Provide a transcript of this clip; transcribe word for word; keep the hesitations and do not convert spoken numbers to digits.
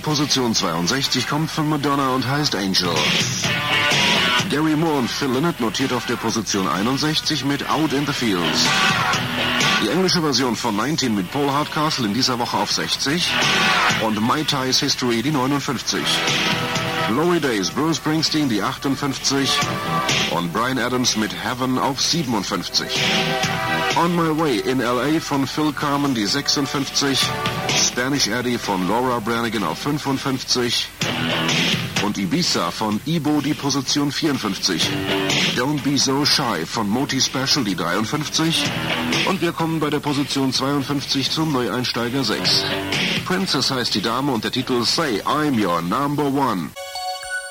Position zweiundsechzig kommt von Madonna und heißt Angel. Gary Moore und Phil Lynott notiert auf der Position einundsechzig mit Out in the Fields. Die englische Version von neunzehn mit Paul Hardcastle in dieser Woche auf sechzig und My Ties History die neunundfünfzig. Glory Days, Bruce Springsteen die achtundfünfzig und Bryan Adams mit Heaven auf siebenundfünfzig. On My Way in L A von Phil Carmen die sechsundfünfzig, Spanish Eddie von Laura Branigan auf fünfundfünfzig und Ibiza von Ibo die Position vierundfünfzig. Don't Be So Shy von Moti Special die dreiundfünfzig und wir kommen bei der Position zweiundfünfzig zum Neueinsteiger sechs. Princess heißt die Dame und der Titel Say I'm Your Number One.